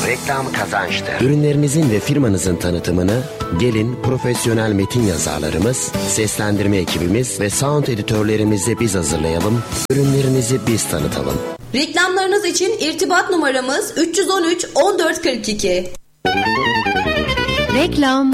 reklam kazançtır. Ürünlerinizin ve firmanızın tanıtımını gelin profesyonel metin yazarlarımız, seslendirme ekibimiz ve sound editörlerimizle biz hazırlayalım. Ürünlerinizi biz tanıtalım. Reklamlarınız için irtibat numaramız 313 1442. Reklam.